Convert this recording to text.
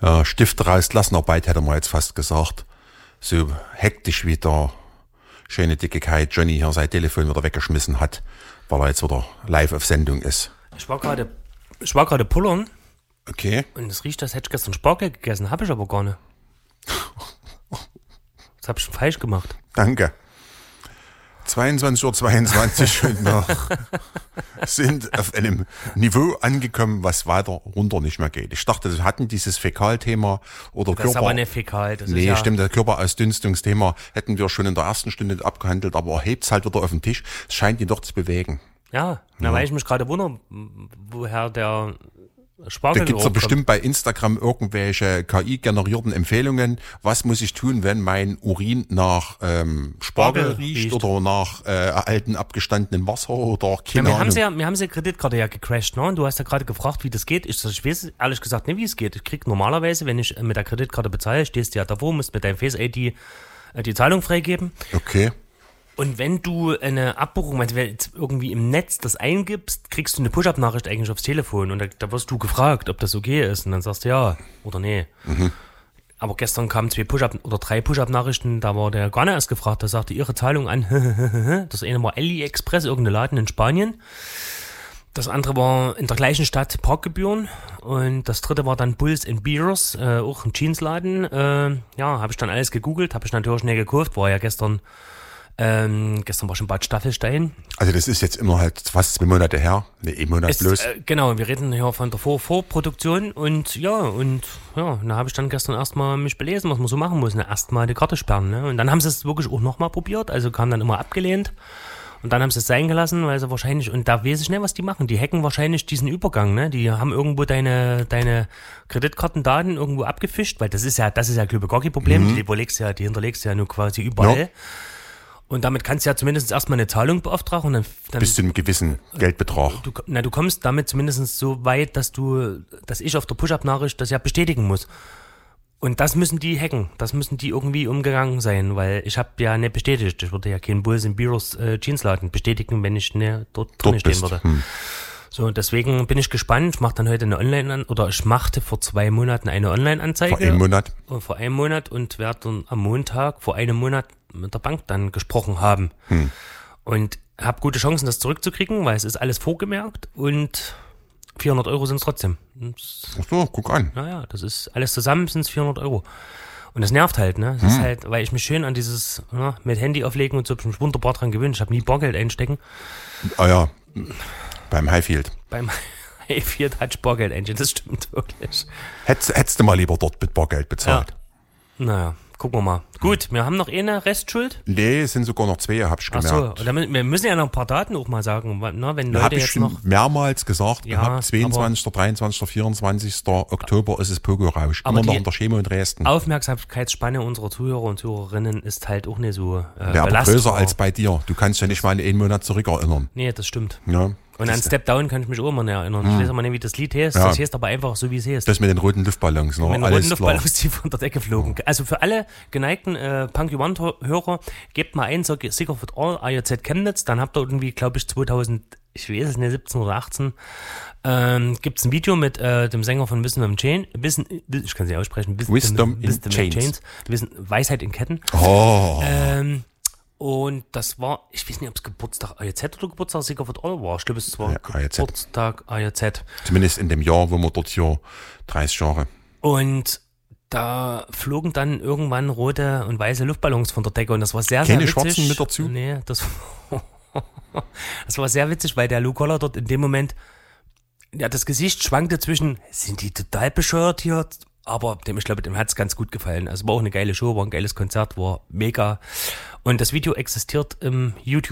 Stifte raus, Klassenarbeit, hätte man jetzt fast gesagt. So hektisch wie der schöne dicke Kai Johnny hier sein Telefon wieder weggeschmissen hat, weil er jetzt wieder live auf Sendung ist. Ich war gerade pullern. Okay. Und es riecht, als hätte ich gestern Spargel gegessen. Habe ich aber gar nicht. Das habe ich falsch gemacht. Danke. 22:22 Uhr und noch sind auf einem Niveau angekommen, was weiter runter nicht mehr geht. Ich dachte, wir hatten dieses Fäkalthema oder Das ist aber nicht fäkal. Das ist ja stimmt, das Körperausdünstungsthema hätten wir schon in der ersten Stunde abgehandelt, aber er hebt es halt wieder auf den Tisch. Es scheint ihn doch zu bewegen. Ja, weil ich mich gerade wundere, woher der Da Spargel gibt's ja bestimmt bei Instagram irgendwelche KI-generierten Empfehlungen. Was muss ich tun, wenn mein Urin nach Spargel riecht oder nach alten abgestandenen Wasser oder keine Ahnung. Wir haben ja Kreditkarte ja gecrashed, ne? Und du hast ja gerade gefragt, wie das geht. Ich weiß ehrlich gesagt nicht, wie es geht. Ich krieg normalerweise, wenn ich mit der Kreditkarte bezahle, stehst du ja davor, musst mit deinem Face-ID die Zahlung freigeben. Okay. Und wenn du eine Abbuchung, wenn du jetzt irgendwie im Netz das eingibst, kriegst du eine Push-Up-Nachricht eigentlich aufs Telefon und da wirst du gefragt, ob das okay ist und dann sagst du ja oder nee. Mhm. Aber gestern kamen 2 Push-Up oder 3 Push-Up-Nachrichten, da war der gar nicht erst gefragt, der sagte Ihre Zahlung an, das eine war AliExpress, irgendein Laden in Spanien. Das andere war in der gleichen Stadt Parkgebühren und das dritte war dann Bulls & Beers, auch ein Jeansladen. Habe ich dann alles gegoogelt, habe ich natürlich schnell gekauft, war ja gestern war schon Bad Staffelstein. Also das ist jetzt immer halt fast 2 Monate her, ein Monat bloß. Genau, wir reden hier von der Vorproduktion und da habe ich dann gestern erstmal mich belesen, was man so machen muss. Erstmal die Karte sperren, ne? Und dann haben sie es wirklich auch nochmal probiert, also kam dann immer abgelehnt. Und dann haben sie es sein gelassen, weil sie wahrscheinlich, und da weiß ich nicht, was die machen, die hacken wahrscheinlich diesen Übergang, ne? Die haben irgendwo deine Kreditkartendaten irgendwo abgefischt, weil das ist ja glaube ich gar kein Problem, die hinterlegst du ja nur quasi überall. Ja. Und damit kannst du ja zumindest erstmal eine Zahlung beauftragen und dann bis zu einem gewissen Geldbetrag. Du kommst damit zumindest so weit, dass ich auf der Push-Up-Nachricht das ja bestätigen muss. Und das müssen die hacken, das müssen die irgendwie umgegangen sein, weil ich habe ja nicht bestätigt. Ich würde ja keinen Bulls & Beers Jeansladen bestätigen, wenn ich nicht dort drin stehen würde. So, deswegen bin ich gespannt. Ich mache dann heute ich machte vor 2 Monaten eine Online-Anzeige. Vor einem Monat und werde dann am Montag vor einem Monat mit der Bank dann gesprochen haben. Und habe gute Chancen, das zurückzukriegen, weil es ist alles vorgemerkt und 400 Euro sind es trotzdem. Ach so, guck an. Naja, das ist alles zusammen, sind es 400 Euro. Und das nervt halt, ne? Das ist halt, weil ich mich schön an dieses mit Handy auflegen und so, hab ich mich wunderbar dran gewöhnt. Ich habe nie Bargeld einstecken. Ah ja, beim Highfield. Beim Highfield hat Bargeld einstecken, das stimmt wirklich. Hättest du mal lieber dort mit Bargeld bezahlt? Ja. Naja. Gucken wir mal. Gut, wir haben noch eine Restschuld. Nee, es sind sogar noch 2, hab ich gemerkt. Ach so, wir müssen ja noch ein paar Daten auch mal sagen, ne, wenn Leute hab ich jetzt schon noch mehrmals gesagt, gehabt, 22., 23., 24. Oktober ist es Pogo-Rausch. Immer noch in der Chemo in Dresden. Aufmerksamkeitsspanne unserer Zuhörer und Zuhörerinnen ist halt auch nicht so aber größer als bei dir. Du kannst ja nicht mal einen Monat zurückerinnern. Nee, das stimmt. Ja. Und an Step Down kann ich mich auch immer nicht erinnern. Ich weiß aber nicht, wie das Lied heißt. Ja. Das heißt aber einfach so, wie es heißt. Das mit den roten Luftballons. Ne? Mit den roten Luftballons, die von der Decke flogen. Ja. Also für alle geneigten Punk You Want-Hörer, gebt mal ein, Sick of It All, AJZ Chemnitz. Dann habt ihr irgendwie, glaube ich, 17 oder 18, gibt's ein Video mit dem Sänger von Wisdom Chains. Ich kann sie aussprechen. Wisdom in Chains. Weisheit in Ketten. Oh. Und das war, ich weiß nicht, ob es Geburtstag AJZ oder Geburtstag Sick of It All war. Ich glaube, es war AJZ. Geburtstag AJZ. Zumindest in dem Jahr, wo wir dort hier 30 Jahre. Und da flogen dann irgendwann rote und weiße Luftballons von der Decke und das war sehr, sehr witzig. Keine schwarzen mit dazu? Nee, das war sehr witzig, weil der Lou Koller dort in dem Moment, ja, das Gesicht schwankte zwischen, sind die total bescheuert hier? Aber ich glaube, dem hat's ganz gut gefallen. Also war auch eine geile Show, war ein geiles Konzert, war mega. Und das Video existiert im YouTube.